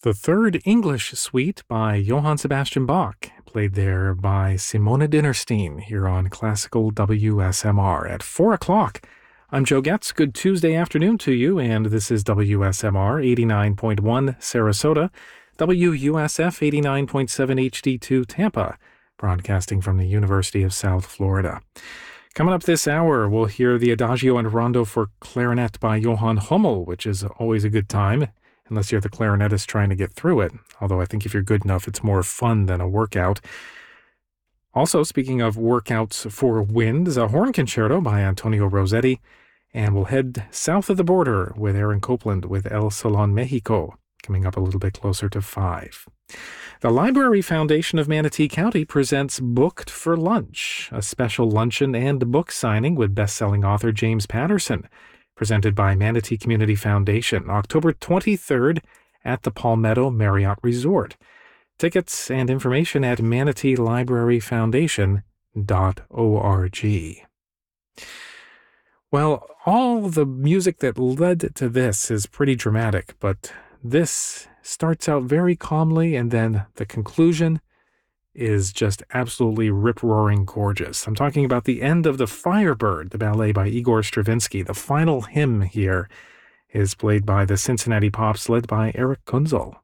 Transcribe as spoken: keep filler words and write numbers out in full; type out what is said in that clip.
The Third English Suite by Johann Sebastian Bach, played there by Simona Dinnerstein here on Classical W S M R at four o'clock. I'm Joe Getz. Good Tuesday afternoon to you, and this is W S M R eighty-nine point one Sarasota, W U S F eighty-nine point seven H D two Tampa, broadcasting from the University of South Florida. Coming up this hour, we'll hear the Adagio and Rondo for clarinet by Johann Hummel, which is always a good time, unless you're the clarinetist trying to get through it. Although I think if you're good enough, it's more fun than a workout. Also, speaking of workouts for winds, a horn concerto by Antonio Rossetti, and we'll head south of the border with Aaron Copland with El Salon Mexico, coming up a little bit closer to five. The Library Foundation of Manatee County presents Booked for Lunch, a special luncheon and book signing with best-selling author James Patterson, presented by Manatee Community Foundation, October twenty-third at the Palmetto Marriott Resort. Tickets and information at manatee library foundation dot org. Well, all the music that led to this is pretty dramatic, but this starts out very calmly, and then the conclusion is just absolutely rip-roaring gorgeous. I'm talking about the end of The Firebird, the ballet by Igor Stravinsky. The final hymn here is played by the Cincinnati Pops, led by Eric Kunzel.